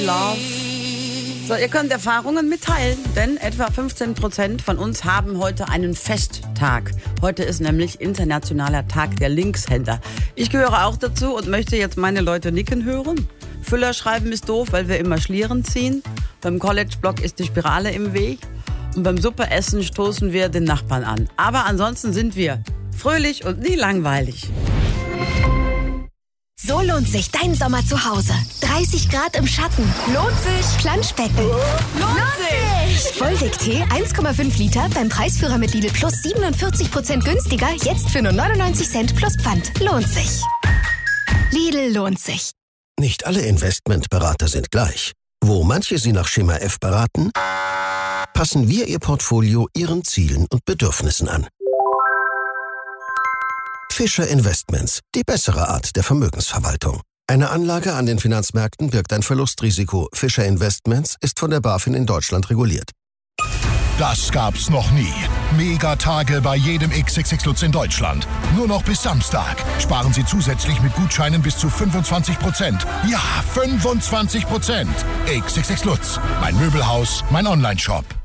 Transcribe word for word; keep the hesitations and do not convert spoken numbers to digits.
Love. So, ihr könnt Erfahrungen mitteilen, denn etwa fünfzehn Prozent von uns haben heute einen Festtag. Heute ist nämlich Internationaler Tag der Linkshänder. Ich gehöre auch dazu und möchte jetzt meine Leute nicken hören. Füller schreiben ist doof, weil wir immer Schlieren ziehen. Beim College-Block ist die Spirale im Weg. Und beim Suppeessen stoßen wir den Nachbarn an. Aber ansonsten sind wir fröhlich und nie langweilig. So lohnt sich dein Sommer zu Hause. dreißig Grad im Schatten. Lohnt sich. Planschbecken. Lohnt sich. Vollweg-Tee eins Komma fünf Liter beim Preisführer mit Lidl Plus siebenundvierzig Prozent günstiger. Jetzt für nur neunundneunzig Cent plus Pfand. Lohnt sich. Lidl lohnt sich. Nicht alle Investmentberater sind gleich. Wo manche Sie nach Schema F beraten, passen wir Ihr Portfolio Ihren Zielen und Bedürfnissen an. Fischer Investments, die bessere Art der Vermögensverwaltung. Eine Anlage an den Finanzmärkten birgt ein Verlustrisiko. Fischer Investments ist von der BaFin in Deutschland reguliert. Das gab's noch nie. Megatage bei jedem X X X Lutz in Deutschland. Nur noch bis Samstag. Sparen Sie zusätzlich mit Gutscheinen bis zu fünfundzwanzig Prozent. Ja, fünfundzwanzig Prozent. X X X Lutz. Mein Möbelhaus, mein Onlineshop.